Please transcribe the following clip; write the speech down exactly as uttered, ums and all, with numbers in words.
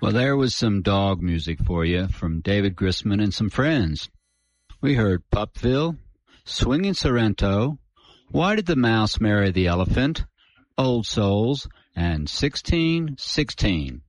Well, there was some dog music for you from David Grisman and some friends. We heard Pupville, Swinging Sorrento, Why Did the Mouse Marry the Elephant, Old Souls, and sixteen sixteen.